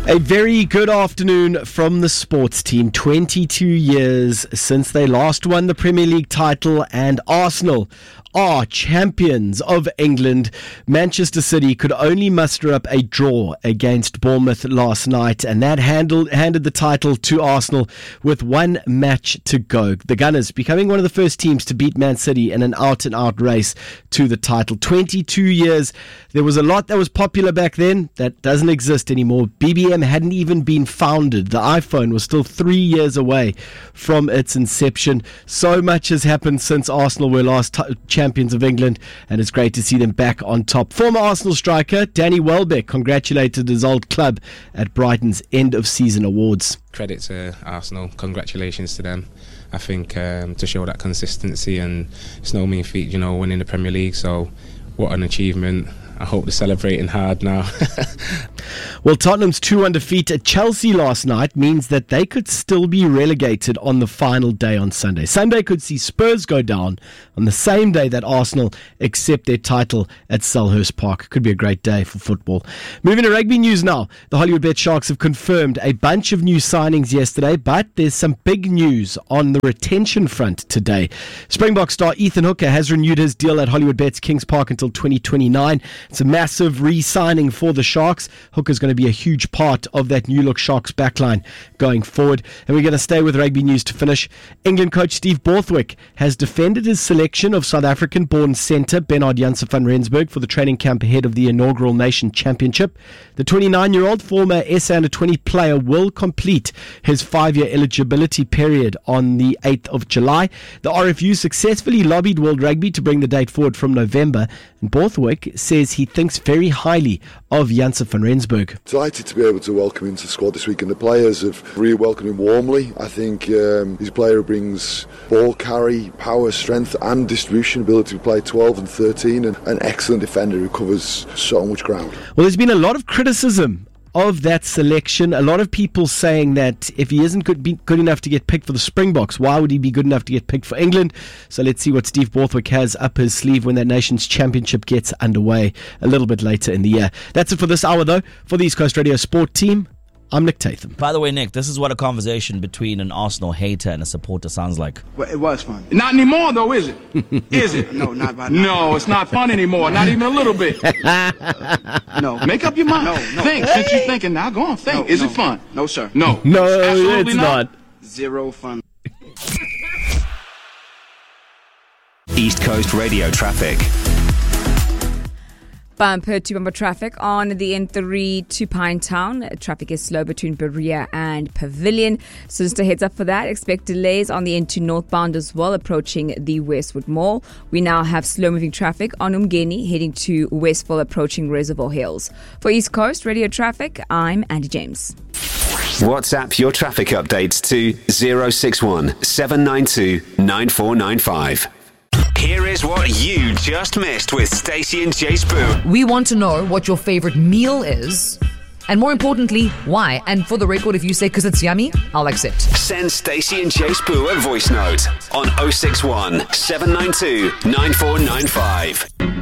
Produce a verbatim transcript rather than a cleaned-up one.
A very good afternoon from the sports team. twenty-two years since they last won the Premier League title, and Arsenal are champions of England. Manchester City could only muster up a draw against Bournemouth last night, and that handled, handed the title to Arsenal with one match to go. The Gunners becoming one of the first teams to beat Man City in an out-and-out race to the title. twenty-two years. There was a lot that was popular back then that doesn't exist anymore. B B M hadn't even been founded. The iPhone was still three years away from its inception. So much has happened since Arsenal were last t- champions of England, and it's great to see them back on top. Former Arsenal striker Danny Welbeck congratulated his old club at Brighton's end-of-season awards. Credit to Arsenal. Congratulations to them. I think um, to show that consistency, and it's no mean feat, you know, winning the Premier League. So what an achievement. I hope they're celebrating hard now. Well, Tottenham's two one defeat at Chelsea last night means that they could still be relegated on the final day on Sunday. Sunday could see Spurs go down on the same day that Arsenal accept their title at Selhurst Park. Could be a great day for football. Moving to rugby news now. The Hollywoodbet Sharks have confirmed a bunch of new signings yesterday, but there's some big news on the retention front today. Springbok star Ethan Hooker has renewed his deal at Hollywoodbet's Kings Park until twenty twenty-nine. It's a massive re-signing for the Sharks. Hooker's going to be a huge part of that new look Sharks backline going forward. And we're going to stay with rugby news to finish. England coach Steve Borthwick has defended his selection of South African-born centre Bernard Janse van Rensburg for the training camp ahead of the inaugural Nation Championship. The twenty-nine-year-old former S A under twenty player will complete his five-year eligibility period on the eighth of July. The R F U successfully lobbied World Rugby to bring the date forward from November, and Borthwick says he thinks very highly of Janse van Rensburg. Delighted to be able to welcome him into the squad this week, and the players have really welcomed him warmly. I think um, he's a player who brings ball carry, power, strength and distribution, ability to play twelve and thirteen, and an excellent defender who covers so much ground. Well, there's been a lot of criticism of that selection. A lot of people saying that if he isn't good, be good enough to get picked for the Springboks, why would he be good enough to get picked for England? So let's see what Steve Borthwick has up his sleeve when that Nations Championship gets underway a little bit later in the year. That's it for this hour, though. For the East Coast Radio Sport team, I'm Nick Tatham. By the way, Nick, this is what a conversation between an Arsenal hater and a supporter sounds like. Well, it was fun. Not anymore, though, is it? Is it? No, not by No, it's not fun anymore. Not even a little bit. No. Make up your mind. No, no. Think. Hey. Since you're thinking, now go on, think. No, is no. it fun? No, sir. No. No, Absolutely it's not. not. Zero fun. East Coast Radio traffic. Bumper to bumper traffic on the N three to Pinetown. Traffic is slow between Berea and Pavilion. So just a heads up for that. Expect delays on the N two northbound as well, approaching the Westwood Mall. We now have slow moving traffic on Umgeni heading to Westville, approaching Reservoir Hills. For East Coast Radio traffic, I'm Andy James. WhatsApp your traffic updates to zero six one seven nine two nine four nine five. Here is what you just missed with Stacey and Jay Spoo. We want to know what your favorite meal is, and more importantly, why. And for the record, if you say because it's yummy, I'll accept. Send Stacey and Jay Spoo a voice note on zero six one seven nine two nine four nine five.